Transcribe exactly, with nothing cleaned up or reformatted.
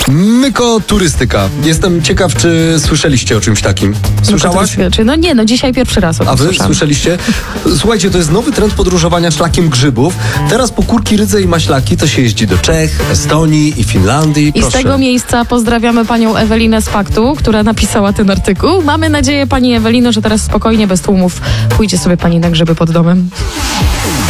Mykoturystyka. Jestem ciekaw, czy słyszeliście o czymś takim. Słyszałaś? No nie, no dzisiaj pierwszy raz o tym A wy słyszałam. słyszeliście? Słuchajcie, to jest nowy trend podróżowania szlakiem grzybów. Teraz po kurki, rydze i maślaki to się jeździ do Czech, Estonii i Finlandii. I Proszę. z tego miejsca pozdrawiamy panią Ewelinę z Faktu, która napisała ten artykuł. Mamy nadzieję, pani Ewelino, że teraz spokojnie, bez tłumów pójdzie sobie pani na grzyby pod domem.